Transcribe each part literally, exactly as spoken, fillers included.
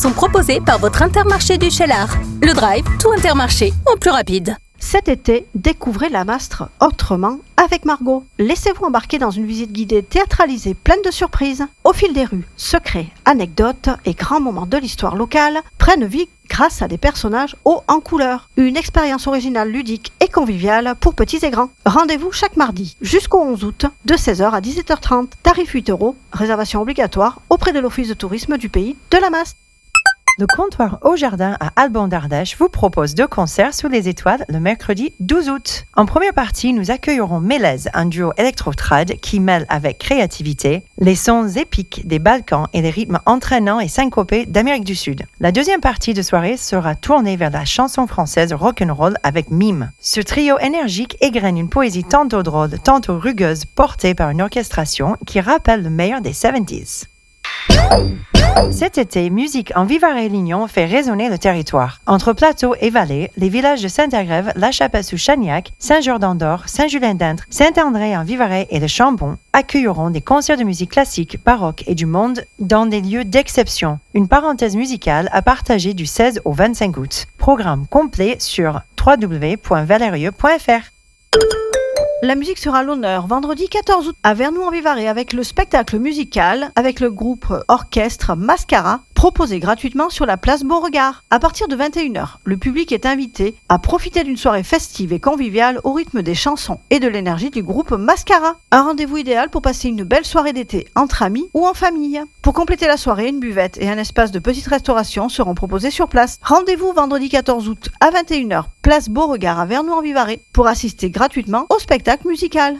sont proposés par votre Intermarché du Cheylard. Le Drive, tout Intermarché, en plus rapide. Cet été, découvrez la Mastre autrement avec Margot. Laissez-vous embarquer dans une visite guidée théâtralisée pleine de surprises. Au fil des rues, secrets, anecdotes et grands moments de l'histoire locale prennent vie grâce à des personnages hauts en couleur. Une expérience originale, ludique et conviviale pour petits et grands. Rendez-vous chaque mardi jusqu'au onze août de seize heures à dix-sept heures trente. Tarif huit euros, réservation obligatoire auprès de l'Office de tourisme du pays de la Mastre. Le comptoir Au Jardin à Alban d'Ardèche vous propose deux concerts sous les étoiles le mercredi douze août. En première partie, nous accueillerons Mélèze, un duo électro-trad qui mêle avec créativité les sons épiques des Balkans et les rythmes entraînants et syncopés d'Amérique du Sud. La deuxième partie de soirée sera tournée vers la chanson française rock'n'roll avec Mime. Ce trio énergique égrène une poésie tantôt drôle, tantôt rugueuse, portée par une orchestration qui rappelle le meilleur des soixante-dix. Cet été, Musique en Vivarais-Lignon fait résonner le territoire. Entre plateau et vallée, les villages de Saint-Agrève, La Chapelle-sous-Chagnac, Saint-Jordan-d'Or, Saint-Julien-d'Intre, Saint-André-en-Vivarais et le Chambon accueilleront des concerts de musique classique, baroque et du monde dans des lieux d'exception. Une parenthèse musicale à partager du seize au vingt-cinq août. Programme complet sur w w w point valerieux point f r. La musique sera à l'honneur vendredi quatorze août à Vernoux-en-Vivarais avec le spectacle musical avec le groupe orchestre Mascara proposé gratuitement sur la place Beauregard. À partir de vingt et une heures, le public est invité à profiter d'une soirée festive et conviviale au rythme des chansons et de l'énergie du groupe Mascara. Un rendez-vous idéal pour passer une belle soirée d'été entre amis ou en famille. Pour compléter la soirée, une buvette et un espace de petite restauration seront proposés sur place. Rendez-vous vendredi quatorze août à vingt et une heures, place Beauregard à Vernoux-en-Vivarais pour assister gratuitement au spectacle musical.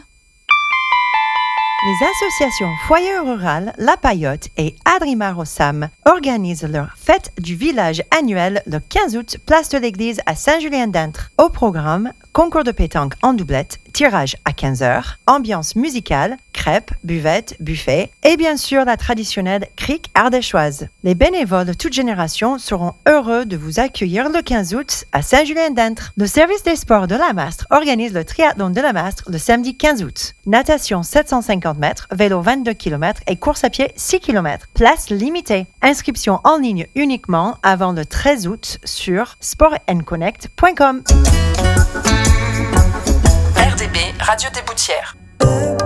Les associations Foyer Rural, La Paillote et Adrimar au Sam organisent leur fête du village annuelle le quinze août, place de l'église à Saint-Julien-d'Intre. Au programme, concours de pétanque en doublette, tirage à quinze heures, ambiance musicale, crêpes, buvettes, buffet et bien sûr la traditionnelle crique ardéchoise. Les bénévoles de toute génération seront heureux de vous accueillir le quinze août à Saint-Julien-d'Intre. Le service des sports de la Mastre organise le triathlon de la Mastre le samedi quinze août. Natation sept cent cinquante mètres, vélo vingt-deux kilomètres et course à pied six kilomètres. Place limitée. Inscription en ligne uniquement avant le treize août sur sport and connect point com. R D B, Radio des Boutières.